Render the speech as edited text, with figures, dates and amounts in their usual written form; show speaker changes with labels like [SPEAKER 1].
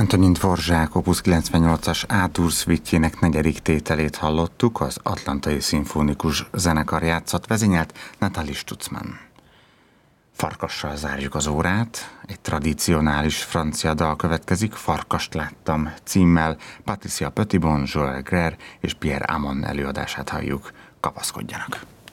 [SPEAKER 1] Antonin Dvorak Opus 98-as A-dur szvitjének 4. tételét hallottuk, az Atlantai Szimfonikus Zenekar játszott, vezényelt Nathalie Stutzmann. Farkassal zárjuk az órát, egy tradicionális francia dal következik, Farkast láttam címmel, Patricia Petitbon, Joël Grère és Pierre Amon előadását halljuk. Kapaszkodjanak!